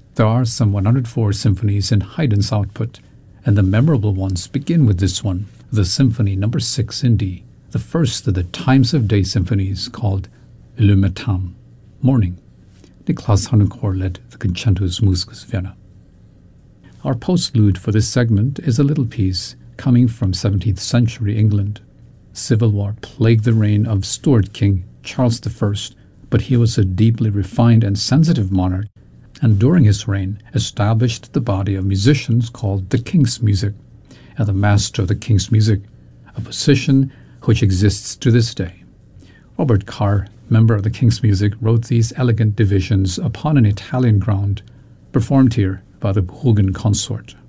There are some 104 symphonies in Haydn's output, and the memorable ones begin with this one, the Symphony No. 6 in D, the first of the Times of Day symphonies called Le Matin, Morning. Niklas Harnoncourt led the Concertus Musicus Vienna. Our postlude for this segment is a little piece coming from 17th century England. Civil war plagued the reign of Stuart King Charles I, but he was a deeply refined and sensitive monarch, and during his reign established the body of musicians called the King's Music, and the Master of the King's Music, a position which exists to this day. Robert Carr, member of the King's Music, wrote these elegant divisions upon an Italian ground, performed here by the Bruggen Consort.